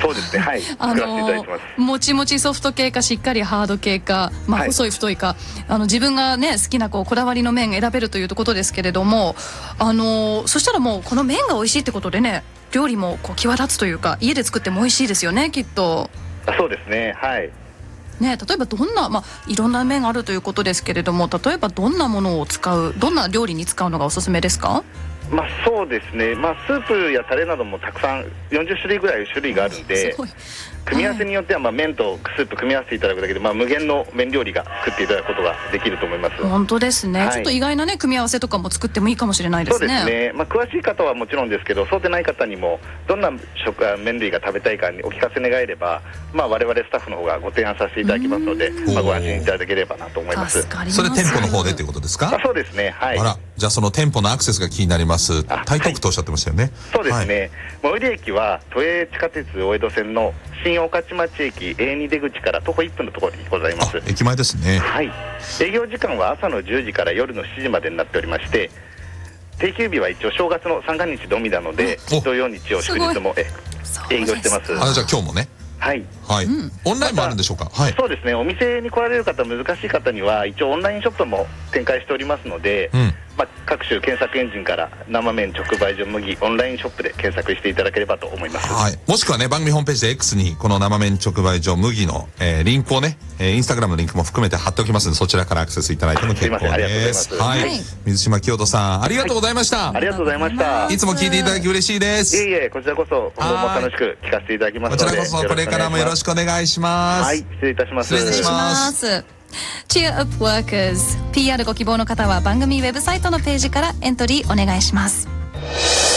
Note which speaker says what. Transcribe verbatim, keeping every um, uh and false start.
Speaker 1: そうですね、はい、
Speaker 2: あ
Speaker 1: 作らせていただい
Speaker 2: の
Speaker 1: てます。
Speaker 2: もちもちソフト系かしっかりハード系か、まあ、
Speaker 1: はい
Speaker 2: 細い太いか、あの自分がね好きなこうこだわりの麺選べるということですけれども、あのそしたらもうこの麺が美味しいってことでね、料理もこう際立つというか、家で作っても美味しいですよね、きっと。
Speaker 1: あ、そうですね、はい
Speaker 2: ね、例えばどんな、まあ、いろんな麺あるということですけれども、例えばどんなものを使う、どんな料理に使うのがおすすめですか？
Speaker 1: まあ、そうですね、まあ、スープやタレなどもたくさんよんじゅっ種類ぐらい種類があるんで、
Speaker 2: すごい
Speaker 1: 組み合わせによってはまあ麺とスープ組み合わせていただくだけで、まあ、無限の麺料理が作っていただくことができると思います。
Speaker 2: 本当ですね、
Speaker 1: はい、
Speaker 2: ちょっと意外なね組み合わせとかも作ってもいいかもしれないですね。
Speaker 1: そうですね、まあ、詳しい方はもちろんですけど、そうでない方にもどんな食麺類が食べたいかにお聞かせ願えれば、まあ、我々スタッフの方がご提案させていただきますので、まあ、ご安心いただければなと思います。
Speaker 2: 助かります。
Speaker 3: それ店舗の方でということですか？
Speaker 1: あ、そうですね、はい。
Speaker 3: あら、じゃあその店舗のアクセスが気になります。台東区とおっしゃってましたよね。
Speaker 1: そうですね、
Speaker 3: はい、
Speaker 1: 最寄り駅は都営地下鉄大江戸線の新御徒町駅 エーに 出口から徒歩いっぷんのところにございます。
Speaker 3: 駅前ですね。
Speaker 1: はい、営業時間は朝のじゅうじから夜のしちじまでになっておりまして、定休日は一応正月の三が日のみなので、土曜日曜祝日もえ営業してます。
Speaker 3: あ、じゃあ今日もね。
Speaker 1: はい、
Speaker 3: はい、うん、オンラインもあるんでしょうか？はい、
Speaker 1: そうですね、お店に来られる方、難しい方には一応オンラインショップも展開しておりますので、うん、まあ、各種検索エンジンから生麺直売所麦オンラインショップで検索していただければと思います。
Speaker 3: はい、もしくはね、番組ホームページで X にこの生麺直売所麦の、えー、リンクをね、えー、インスタグラムのリンクも含めて貼っておきますので、そちらからアクセスいただいても結構です。はい、はい、水島清人さん、ありがとうございました。
Speaker 1: はい、ありがとうございました。
Speaker 3: いつも聞いていただき嬉しいです。
Speaker 1: いえいえ、こちらこそ今後も楽しく聞かせていただきますので、
Speaker 3: こちらこそこれからもよろしくお願いします。
Speaker 1: はい、失礼いたします。
Speaker 3: 失礼します。
Speaker 2: Cheer Up Workers、 ピーアール ご希望の方は番組ウェブサイトのページからエントリーお願いします。